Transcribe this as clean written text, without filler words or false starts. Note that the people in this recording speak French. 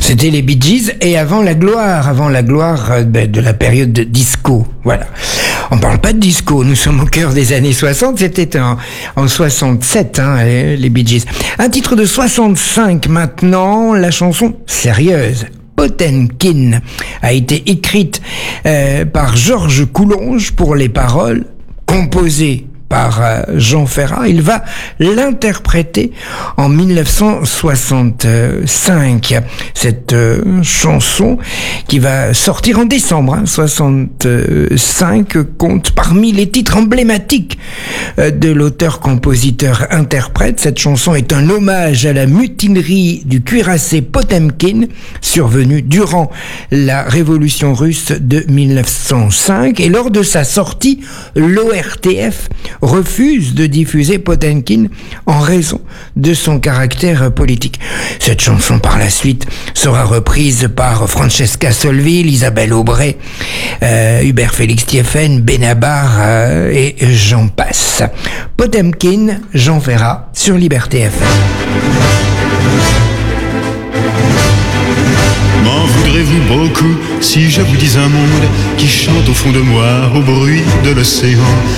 C'était les Bee Gees et avant la gloire de la période de disco. Voilà. On parle pas de disco, nous sommes au cœur des années 60, c'était en 67, les Bee Gees. Un titre de 65 maintenant, la chanson sérieuse. Potemkin a été écrite par Georges Coulonge pour les paroles, composée par Jean Ferrat. Il va l'interpréter en 1965. Cette chanson qui va sortir en décembre 65 compte parmi les titres emblématiques de l'auteur-compositeur-interprète. Cette chanson est un hommage à la mutinerie du cuirassé Potemkin survenue durant la révolution russe de 1905 et lors de sa sortie, l'ORTF refuse de diffuser Potemkin en raison de son caractère politique. Cette chanson par la suite sera reprise par Francesca Solville, Isabelle Aubray, Hubert Félix Thieffen, Benabar et j'en passe. Potemkin, Jean Ferrat sur Liberté FM. M'en voudrez-vous beaucoup si je vous dis un monde qui chante au fond de moi au bruit de l'océan?